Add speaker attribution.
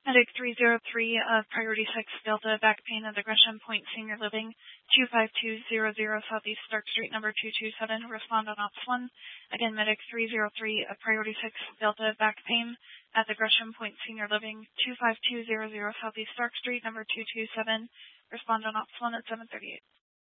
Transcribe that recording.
Speaker 1: Medic 303 of Priority 6 Delta, back pain at the Gresham Point Senior Living, 25200 Southeast Stark Street, number 227. Respond on Ops 1. Again, Medic 303 of Priority 6 Delta, back pain at the Gresham Point Senior Living, 25200 Southeast Stark Street, number 227. Respond on Ops 1 at 7:38.